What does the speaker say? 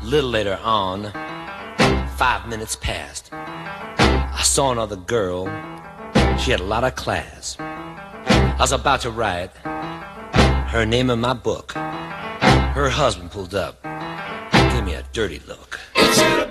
little later on, 5 minutes passed. I saw another girl. She had a lot of class. I was about to write her name in my book. Her husband pulled up, gave me a dirty look.